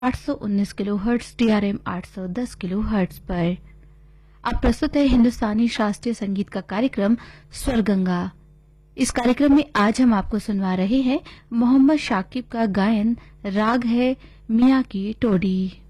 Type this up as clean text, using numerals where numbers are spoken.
819 kilohertz, TRM 810 kilohertz पर। अब प्रस्तुत है हिंदुस्तानी शास्त्रीय संगीत का कार्यक्रम स्वरगंगा। इस कार्यक्रम में आज हम आपको सुनवा रहे हैं मोहम्मद शाकिब का गायन। राग है मियां की टोडी।